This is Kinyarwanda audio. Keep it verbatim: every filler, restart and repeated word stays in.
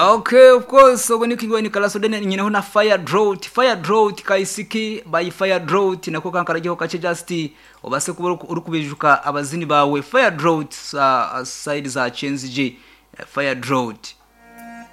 Okay, of course, when you can go in Kalaso then nyina ho na fire drought, fire drought kaisiki by fire drought nako kankaraje ho kace just obase kubura urukubijuka abazini bawe fire drought sa side za Chenzije fire drought